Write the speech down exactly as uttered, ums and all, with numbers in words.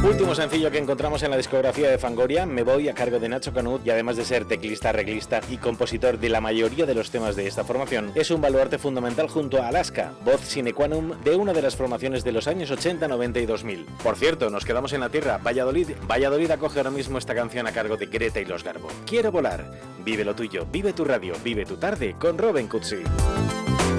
Último sencillo que encontramos en la discografía de Fangoria, Me Voy, a cargo de Nacho Canut, y además de ser teclista, arreglista y compositor de la mayoría de los temas de esta formación, es un baluarte fundamental junto a Alaska, voz sine qua non de una de las formaciones de los años ochenta, noventa y dos mil. Por cierto, nos quedamos en la tierra, Valladolid. Valladolid acoge ahora mismo esta canción a cargo de Greta y los Garbo. Quiero volar, vive lo tuyo, vive tu radio, vive tu tarde con Robin Cutsi.